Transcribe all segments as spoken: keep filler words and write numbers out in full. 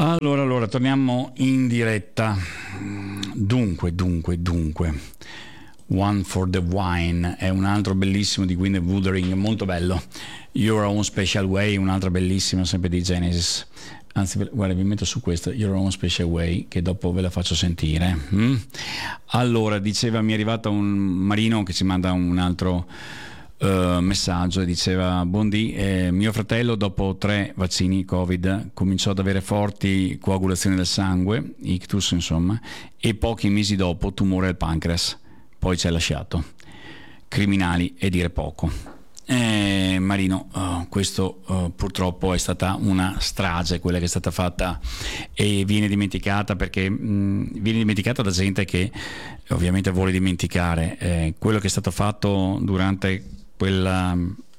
Allora, allora, torniamo in diretta. Dunque, dunque, dunque. One for the Wine è un altro bellissimo di Gwyneth Wuthering, molto bello. Your Own Special Way, un'altra bellissima, sempre di Genesis. Anzi, guarda, vi metto su questo, Your Own Special Way, che dopo ve la faccio sentire. Mm? Allora, diceva, mi è arrivato un Marino che ci manda un altro Uh, messaggio e diceva: buondì, eh, mio fratello dopo tre vaccini Covid cominciò ad avere forti coagulazioni del sangue, ictus insomma, e pochi mesi dopo tumore al pancreas, poi ci ha lasciato. Criminali e dire poco. eh, Marino, uh, questo uh, purtroppo è stata una strage, quella che è stata fatta, e viene dimenticata perché mh, viene dimenticata da gente che ovviamente vuole dimenticare eh, quello che è stato fatto durante Quella,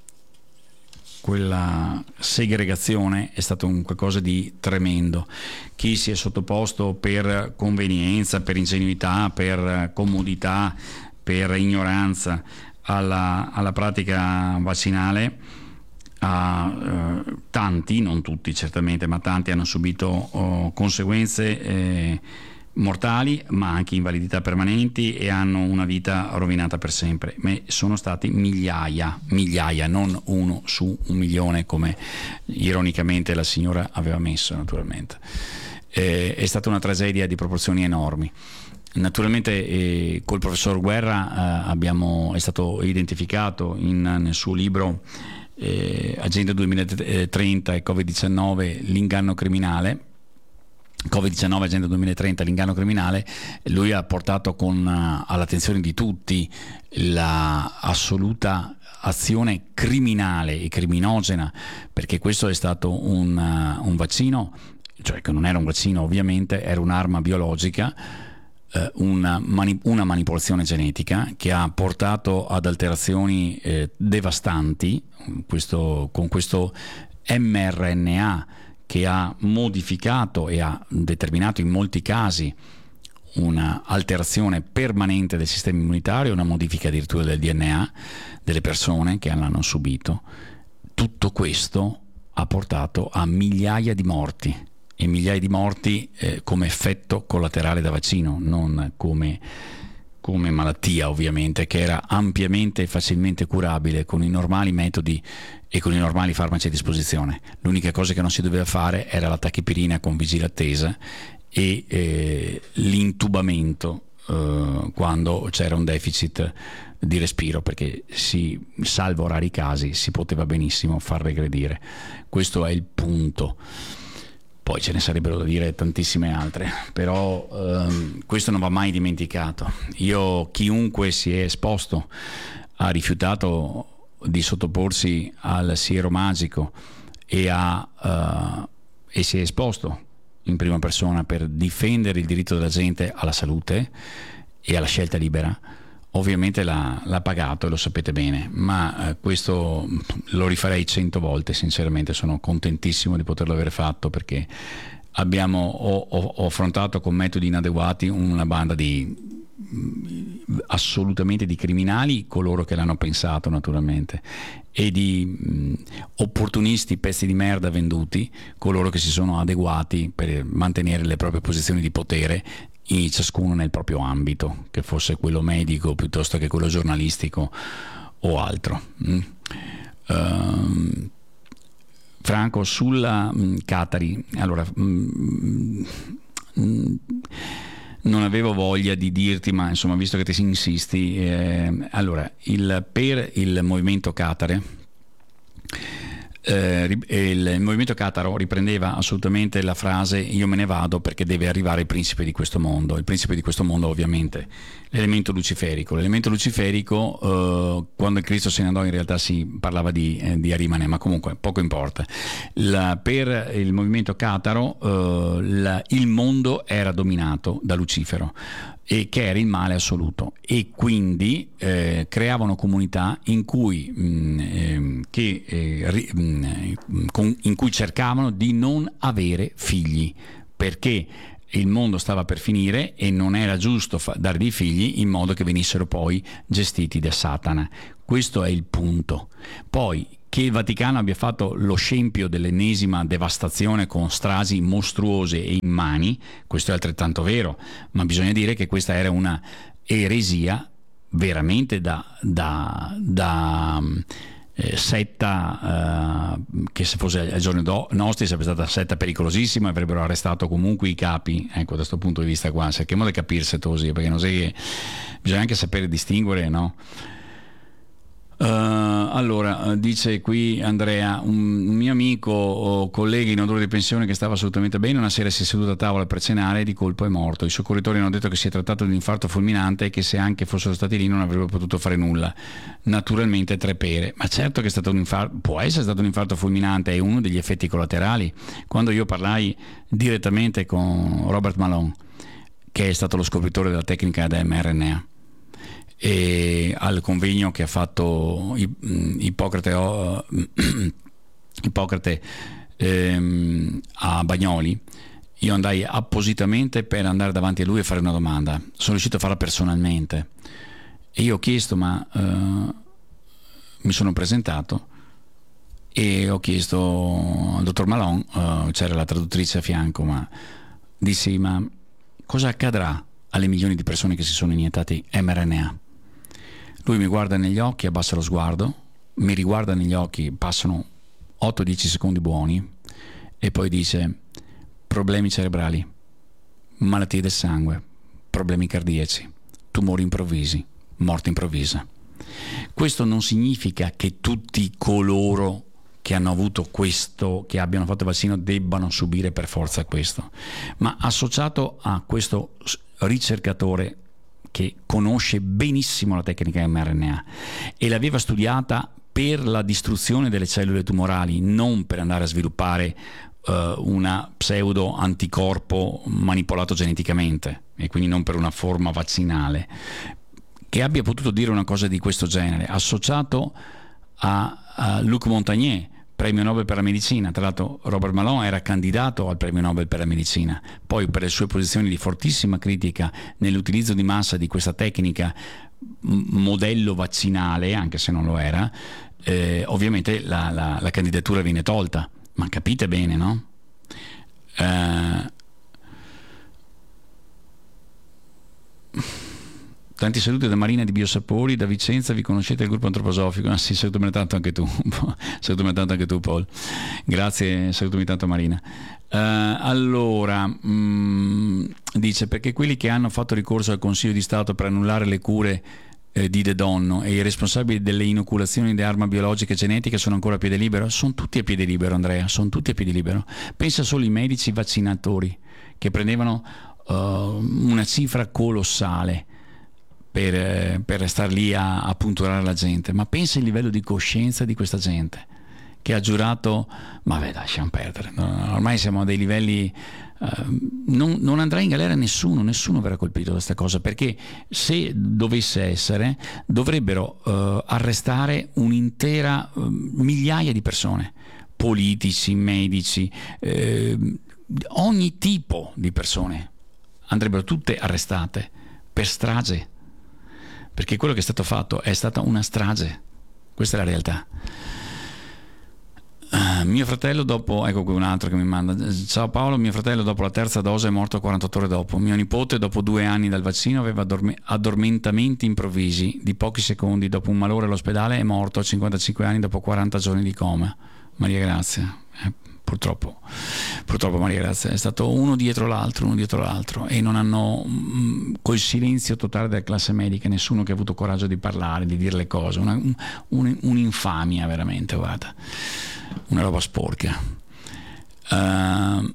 quella segregazione. È stato un qualcosa di tremendo. Chi si è sottoposto per convenienza, per ingenuità, per comodità, per ignoranza alla, alla pratica vaccinale, a, eh, tanti, non tutti certamente, ma tanti hanno subito oh, conseguenze eh, mortali, ma anche invalidità permanenti, e hanno una vita rovinata per sempre. Ma sono stati migliaia, migliaia, non uno su un milione come ironicamente la signora aveva messo, naturalmente. Eh, è stata una tragedia di proporzioni enormi. Naturalmente eh, col professor Guerra eh, abbiamo, è stato identificato in, nel suo libro eh, Agenda duemilatrenta e Covid diciannove, l'inganno criminale, Covid diciannove Agenda duemilatrenta, l'inganno criminale. Lui ha portato con, uh, all'attenzione di tutti la assoluta azione criminale e criminogena, perché questo è stato un, uh, un vaccino, cioè che non era un vaccino ovviamente, era un'arma biologica, uh, una, mani- una manipolazione genetica che ha portato ad alterazioni eh, devastanti, questo, con questo mRNA che ha modificato e ha determinato in molti casi una alterazione permanente del sistema immunitario, una modifica addirittura del D N A delle persone che l'hanno subito. Tutto questo ha portato a migliaia di morti, e migliaia di morti eh, come effetto collaterale da vaccino, non come, come malattia ovviamente, che era ampiamente e facilmente curabile con i normali metodi e con i normali farmaci a disposizione. L'unica cosa che non si doveva fare era la tachipirina con vigile attesa e eh, l'intubamento eh, quando c'era un deficit di respiro, perché si, salvo rari casi, si poteva benissimo far regredire. Questo è il punto. Poi ce ne sarebbero da dire tantissime altre, però ehm, questo non va mai dimenticato. Io, chiunque si è esposto, ha rifiutato di sottoporsi al siero magico e, ha, uh, e si è esposto in prima persona per difendere il diritto della gente alla salute e alla scelta libera, ovviamente l'ha, l'ha pagato, e lo sapete bene, ma uh, questo lo rifarei cento volte. Sinceramente sono contentissimo di poterlo aver fatto, perché abbiamo ho, ho, ho affrontato con metodi inadeguati una banda di assolutamente di criminali, coloro che l'hanno pensato naturalmente, e di mh, opportunisti, pezzi di merda venduti, coloro che si sono adeguati per mantenere le proprie posizioni di potere, in, ciascuno nel proprio ambito, che fosse quello medico piuttosto che quello giornalistico o altro. mm. Uh, Franco, sulla mh, Qatari, allora mh, mh, non avevo voglia di dirti, ma insomma, visto che ti insisti, eh, allora, il, per il movimento Qatare, eh, il movimento Qataro riprendeva assolutamente la frase: io me ne vado perché deve arrivare il principe di questo mondo. Il principe di questo mondo, ovviamente, l'elemento luciferico. L'elemento luciferico, eh, quando il Cristo se ne andò, in realtà si parlava di, eh, di Arimane, ma comunque poco importa. La, per il movimento Qataro, eh, la, il mondo era dominato da Lucifero, e che era il male assoluto, e quindi eh, creavano comunità in cui, mh, eh, che, eh, mh, con, in cui cercavano di non avere figli, perché il mondo stava per finire e non era giusto fa- dare dei figli in modo che venissero poi gestiti da Satana. Questo è il punto. Poi che il Vaticano abbia fatto lo scempio dell'ennesima devastazione con stragi mostruose e immani, questo è altrettanto vero, ma bisogna dire che questa era una eresia veramente da, da, da eh, setta, eh, che se fosse ai giorni do, nostri sarebbe stata setta pericolosissima e avrebbero arrestato comunque i capi. Ecco, da questo punto di vista qua cerchiamo di capirsi così, perché non sai che bisogna anche sapere distinguere, no? Uh, allora, dice qui Andrea, un, un mio amico o collega in odore di pensione che stava assolutamente bene, una sera si è seduto a tavola per cenare e di colpo è morto. I soccorritori hanno detto che si è trattato di un infarto fulminante e che se anche fossero stati lì non avrebbero potuto fare nulla. Naturalmente tre pere. Ma certo che è stato un infarto, può essere stato un infarto fulminante, è uno degli effetti collaterali. Quando io parlai direttamente con Robert Malone, che è stato lo scopritore della tecnica da mRNA, e al convegno che ha fatto Ippocrate, oh, Ippocrate ehm, a Bagnoli, io andai appositamente per andare davanti a lui e fare una domanda. Sono riuscito a farla personalmente e io ho chiesto, ma eh, mi sono presentato e ho chiesto al dottor Malone, eh, c'era la traduttrice a fianco, ma dissi, ma cosa accadrà alle milioni di persone che si sono iniettati mRNA? Lui mi guarda negli occhi, abbassa lo sguardo, mi riguarda negli occhi, passano otto dieci secondi buoni e poi dice: problemi cerebrali, malattie del sangue, problemi cardiaci, tumori improvvisi, morte improvvisa. Questo non significa che tutti coloro che hanno avuto questo, che abbiano fatto il vaccino, debbano subire per forza questo, ma associato a questo ricercatore che conosce benissimo la tecnica mRNA e l'aveva studiata per la distruzione delle cellule tumorali, non per andare a sviluppare uh, una pseudo anticorpo manipolato geneticamente, e quindi non per una forma vaccinale, che abbia potuto dire una cosa di questo genere, associato a, a Luc Montagnier, premio Nobel per la medicina. Tra l'altro Robert Malone era candidato al premio Nobel per la medicina, poi per le sue posizioni di fortissima critica nell'utilizzo di massa di questa tecnica modello vaccinale, anche se non lo era, eh, ovviamente la, la, la candidatura viene tolta. Ma capite bene, no? Eh, Tanti saluti da Marina di Biosapori, da Vicenza. Vi conoscete il gruppo antroposofico? Ah, sì, salutami tanto anche tu. Salutami tanto anche tu, Paul. Grazie, salutami tanto Marina. Uh, allora, mh, dice, perché quelli che hanno fatto ricorso al Consiglio di Stato per annullare le cure eh, di De Donno e i responsabili delle inoculazioni di arma biologica e genetica sono ancora a piede libero? Sono tutti a piede libero, Andrea, sono tutti a piede libero. Pensa solo ai medici vaccinatori che prendevano uh, una cifra colossale Per, per stare lì a, a punturare la gente, ma pensa al livello di coscienza di questa gente che ha giurato, ma beh, lasciamo perdere, no, ormai siamo a dei livelli, uh, non, non andrà in galera nessuno, nessuno verrà colpito da questa cosa, perché se dovesse essere dovrebbero uh, arrestare un'intera uh, migliaia di persone, politici, medici, uh, ogni tipo di persone andrebbero tutte arrestate per strage, perché quello che è stato fatto è stata una strage. Questa è la realtà. Uh, mio fratello dopo, ecco qui un altro che mi manda: ciao Paolo, mio fratello dopo la terza dose è morto quarantotto ore dopo. Mio nipote dopo due anni dal vaccino aveva addorme- addormentamenti improvvisi di pochi secondi, dopo un malore all'ospedale è morto a cinquantacinque anni dopo quaranta giorni di coma. Maria Grazia, eh, purtroppo purtroppo Maria Grazia, è stato uno dietro l'altro uno dietro l'altro e non hanno, mh, col silenzio totale della classe medica, nessuno che ha avuto coraggio di parlare, di dire le cose, una, un, un'infamia veramente, guarda, una roba sporca. Uh,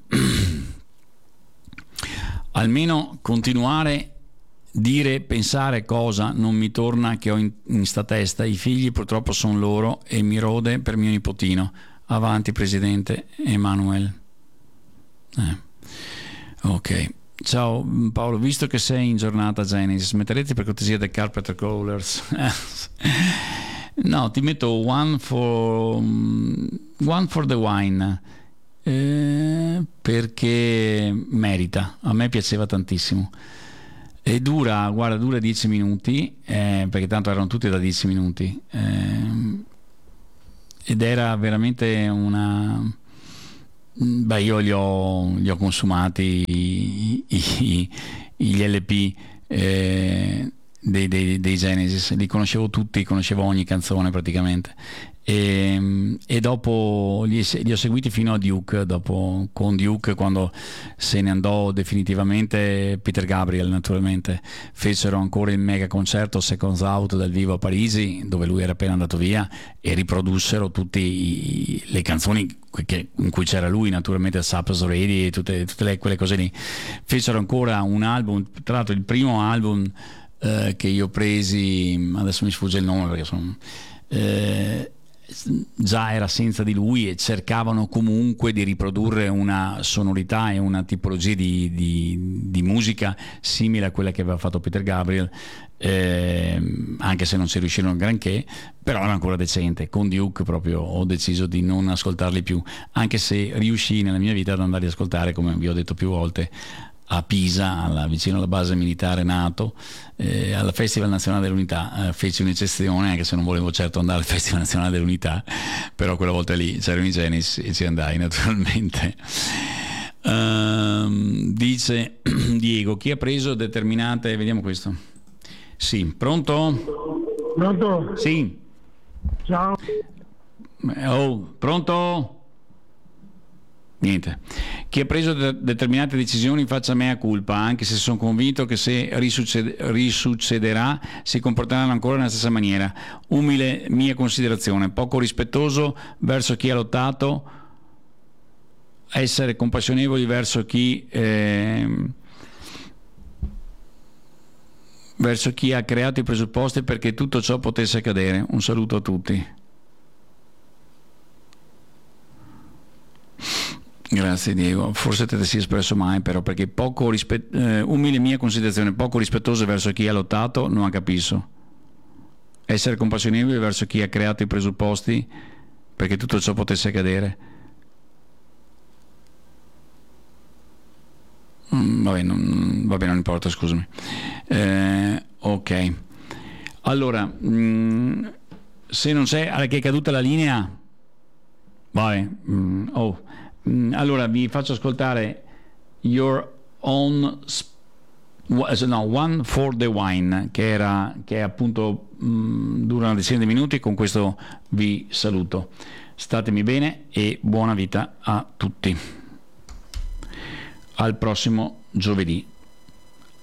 almeno continuare, dire, pensare cosa non mi torna, che ho in, in sta testa, i figli purtroppo sono loro e mi rode per mio nipotino. Avanti presidente Emanuel. Eh. Ok, ciao Paolo, visto che sei in giornata Genesis, metterete per cortesia The Carpenter Crawlers? No, ti metto One for One for the Wine, eh, perché merita, a me piaceva tantissimo. E dura, guarda, dura dieci minuti, eh, perché tanto erano tutti da dieci minuti. Eh, ed era veramente una... Beh, io li ho, li ho consumati i, i, gli L P eh, dei, dei, dei Genesis, li conoscevo tutti, conoscevo ogni canzone praticamente. E, e dopo li, li ho seguiti fino a Duke, dopo con Duke, quando se ne andò definitivamente Peter Gabriel, naturalmente fecero ancora il mega concerto Seconds Out dal vivo a Parigi, dove lui era appena andato via, e riprodussero tutte le canzoni che, in cui c'era lui, naturalmente Supper's Ready e tutte, tutte le, quelle cose lì. Fecero ancora un album, tra l'altro il primo album eh, che io presi, adesso mi sfugge il nome perché sono eh, già era senza di lui, e cercavano comunque di riprodurre una sonorità e una tipologia di, di, di musica simile a quella che aveva fatto Peter Gabriel, eh, anche se non ci riuscirono granché, però era ancora decente. Con Duke proprio ho deciso di non ascoltarli più, anche se riuscii nella mia vita ad andare ad ascoltare, come vi ho detto più volte, a Pisa, alla, vicino alla base militare NATO, eh, al Festival Nazionale dell'Unità. Eh, feci un'eccezione, anche se non volevo certo andare al Festival Nazionale dell'Unità, però quella volta lì c'erano i Genesis e ci andai naturalmente. Uh, dice Diego, chi ha preso determinate... Vediamo questo. Sì, pronto? Pronto? Sì. Ciao. Oh, pronto? Niente. Chi ha preso de- determinate decisioni faccia mea culpa, anche se sono convinto che se risucced- risuccederà si comporteranno ancora nella stessa maniera. Umile mia considerazione, poco rispettoso verso chi ha lottato, essere compassionevoli verso chi eh, verso chi ha creato i presupposti perché tutto ciò potesse accadere. Un saluto a tutti. Grazie Diego, forse te ne sei espresso mai, però, perché poco rispet- eh, umile mia considerazione, poco rispettoso verso chi ha lottato, non ha capito. Essere compassionevoli verso chi ha creato i presupposti perché tutto ciò potesse accadere. Mm, vabbè, non, vabbè, non importa, scusami. Eh, ok. Allora, mm, se non c'è, che è caduta la linea, vabbè, mm, oh. Allora vi faccio ascoltare Your Own Sp- no, One for the Wine, che era che è appunto mh, dura una decina di minuti. Con questo vi saluto, statemi bene e buona vita a tutti. Al prossimo giovedì.